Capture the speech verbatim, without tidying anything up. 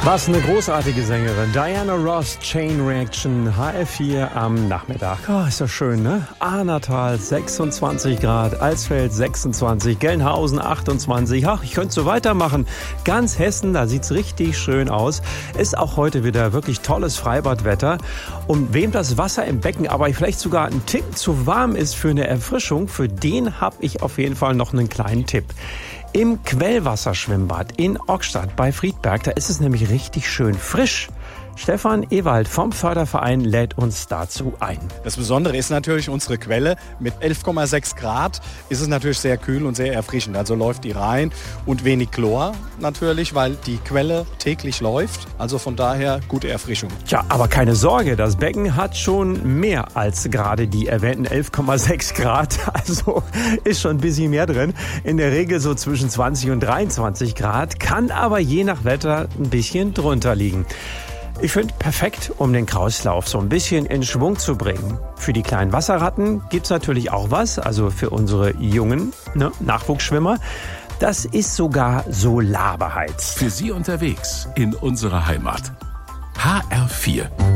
Was eine großartige Sängerin. Diana Ross, Chain Reaction, H F vier am Nachmittag. Oh, ist das schön, ne? Ahnertal sechsundzwanzig Grad, Alsfeld sechsundzwanzig, Gelnhausen achtundzwanzig. Ach, ich könnte so weitermachen. Ganz Hessen, da sieht's richtig schön aus. Ist auch heute wieder wirklich tolles Freibadwetter. Und wem das Wasser im Becken aber vielleicht sogar ein Tick zu warm ist für eine Erfrischung, für den habe ich auf jeden Fall noch einen kleinen Tipp. Im Quellwasserschwimmbad in Ockstadt bei Friedberg, da ist es nämlich richtig schön frisch. Stefan Ewald vom Förderverein lädt uns dazu ein. Das Besondere ist natürlich unsere Quelle. Mit elf Komma sechs Grad ist es natürlich sehr kühl und sehr erfrischend. Also läuft die rein und wenig Chlor natürlich, weil die Quelle täglich läuft. Also von daher gute Erfrischung. Tja, aber keine Sorge, das Becken hat schon mehr als gerade die erwähnten elf Komma sechs Grad. Also ist schon ein bisschen mehr drin. In der Regel so zwischen zwanzig und dreiundzwanzig Grad, kann aber je nach Wetter ein bisschen drunter liegen. Ich finde, perfekt, um den Kreislauf so ein bisschen in Schwung zu bringen. Für die kleinen Wasserratten gibt's natürlich auch was, also für unsere jungen ne, Nachwuchsschwimmer. Das ist sogar Solarbeheizt. Für Sie unterwegs in unserer Heimat. H R vier.